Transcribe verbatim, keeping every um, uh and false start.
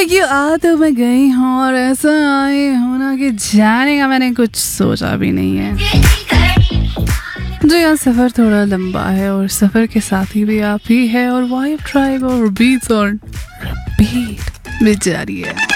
कि आ तो मैं गई हूँ और ऐसा आई हूँ ना कि जाने का मैंने कुछ सोचा भी नहीं है। जो यहाँ सफ़र थोड़ा लंबा है और सफ़र के साथी भी आप ही है और वाइब ट्राइब और बीट्स और रिपीट में जारी है।